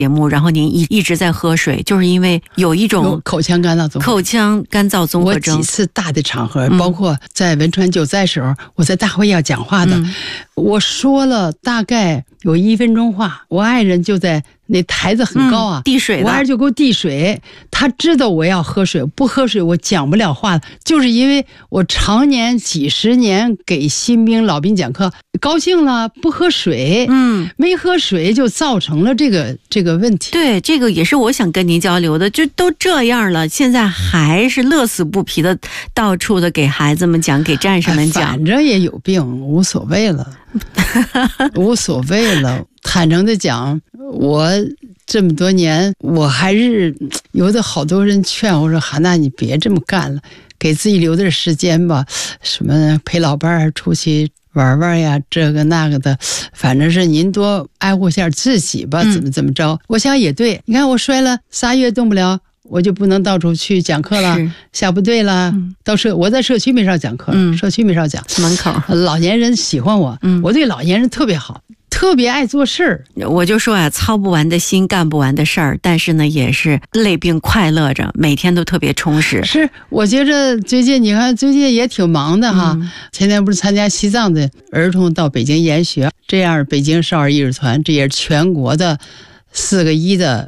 节目，然后您一直在喝水，就是因为有一种口腔干燥综合症。我几次大的场合，包括在汶川救灾时候，我在大会要讲话的，我说了大概有1分钟话，我爱人就在那台子很高啊， 递水， 我爱人就给我递水，他知道我要喝水，不喝水我讲不了话，就是因为我常年几十年给新兵老兵讲课，高兴了不喝水，没喝水就造成了这个问题。 对，这个也是我想跟您交流的，就都这样了，现在还是乐此不疲的到处的给孩子们讲，给战士们讲， 反正也有病，无所谓了。无所谓了，坦诚的讲，我这么多年，我还是有的好多人劝我说：“韩娜，你别这么干了，给自己留点时间吧，什么陪老伴儿出去玩玩呀，这个那个的，反正是您多爱护一下自己吧，怎么着？”我想也对，你看我摔了3月动不了。我就不能到处去讲课了，下部队了，我在社区没少讲课，社区没少讲， 门口老年人喜欢我，我对老年人特别好，特别爱做事儿。 我就说啊，操不完的心，干不完的事儿，但是呢，也是累并快乐着，每天都特别充实。 是，我觉着最近你看，最近也挺忙的哈。前天不是参加西藏的儿童到北京研学，这样北京少儿艺术团，这也是全国的4个1的